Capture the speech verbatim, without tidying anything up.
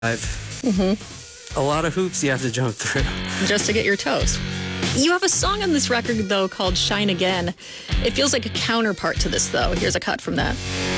Mm-hmm. A lot of hoops you have to jump through. Just to get your toes. You have a song on this record, though, called Shine Again. It feels like a counterpart to this, though. Here's a cut from that.